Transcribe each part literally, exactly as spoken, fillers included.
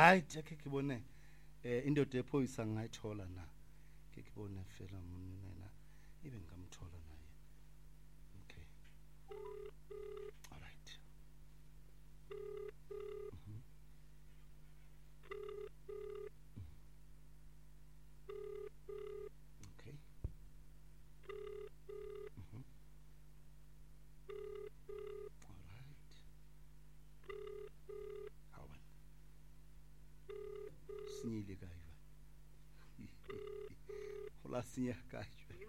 hayi ke ke bone eh indoda ephoyisa ngayithola na ke ke bone fela monna na ibe ngamthola naye. Okay, all right. Mhm. Okay. Mhm. All right. Hawan sinyile kae ba hola sinya kae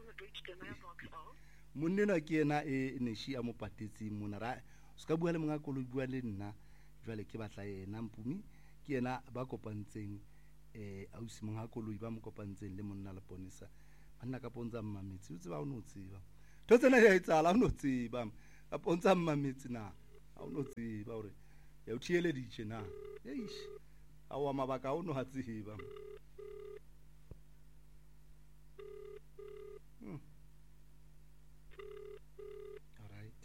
monnena ke ena e ne shi a mo patetse mona ra ska bua le monga kolo bua le nna jwale ke batla yena Mpumi ke ena ba kopantseng eh ausi monga kolo ba mo kopantseng le monna la ponisa banna ka ponza mmametsi o tseba o no tseba to tsena ya itsala o no tseba ka ponza mmametsi na o no tseba hore ya o thiele ditše na eish a wa mabaka o no ha tseba. Hmm. All right.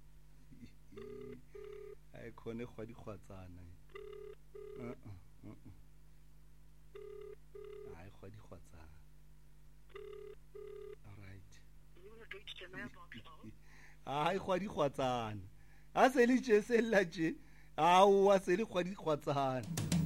Ai khone khwa di khwatsana uh uh uh ai khwa di khwatsana. All right. Ai khwa di khwatsana a se le tše se la tše a wa se le khwa di khwatsana.